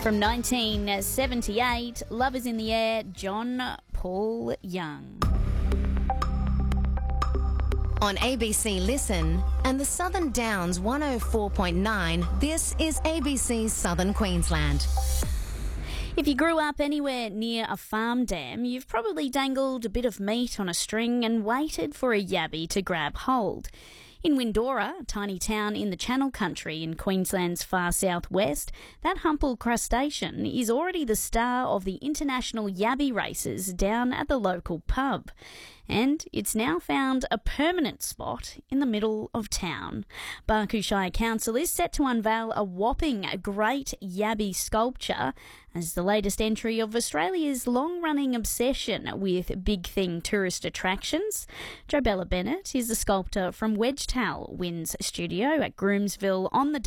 From 1978, Love is in the Air, John Paul Young. On ABC Listen and the Southern Downs 104.9, this is ABC Southern Queensland. If you grew up anywhere near a farm dam, you've probably dangled a bit of meat on a string and waited for a yabby to grab hold. In Windora, a tiny town in the Channel Country in Queensland's far southwest, that humble crustacean is already the star of the international yabby races down at the local pub. And it's now found a permanent spot in the middle of town. Barcoo Shire Council is set to unveil a whopping great yabby sculpture as the latest entry of Australia's long-running obsession with big thing tourist attractions. JoBella Bennett is a sculptor from Wedgetail Winds Studio at Groomsville on the